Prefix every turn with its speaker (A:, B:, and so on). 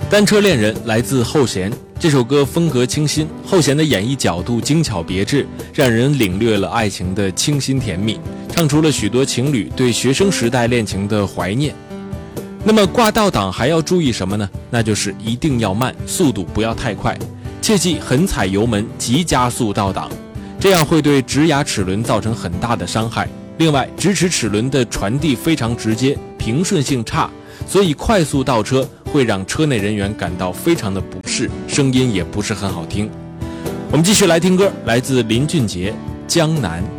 A: 单车恋人来自后弦，这首歌风格清新，后弦的演绎角度精巧别致，让人领略了爱情的清新甜蜜，唱出了许多情侣对学生时代恋情的怀念。那么挂倒档还要注意什么呢？那就是一定要慢，速度不要太快，切记狠踩油门急加速倒档，这样会对直牙齿轮造成很大的伤害。另外，直齿齿轮的传递非常直接，平顺性差，所以快速倒车会让车内人员感到非常的不适，声音也不是很好听。我们继续来听歌，来自林俊杰《江南》。